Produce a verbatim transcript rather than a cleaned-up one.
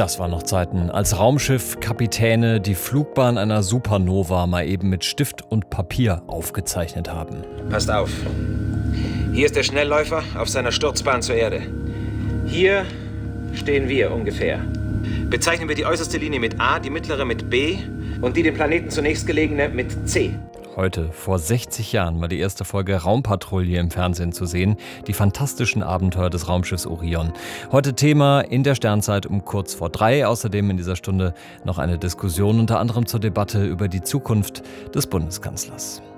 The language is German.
Das waren noch Zeiten, als Raumschiff-Kapitäne die Flugbahn einer Supernova mal eben mit Stift und Papier aufgezeichnet haben. Passt auf. Hier ist der Schnellläufer auf seiner Sturzbahn zur Erde. Hier stehen wir ungefähr. Bezeichnen wir die äußerste Linie mit A, die mittlere mit B und die dem Planeten zunächst gelegene mit C. Heute, vor sechzig Jahren, war die erste Folge Raumpatrouille im Fernsehen zu sehen. Die fantastischen Abenteuer des Raumschiffs Orion. Heute Thema in der Sternzeit um kurz vor drei. Außerdem in dieser Stunde noch eine Diskussion unter anderem zur Debatte über die Zukunft des Bundeskanzlers.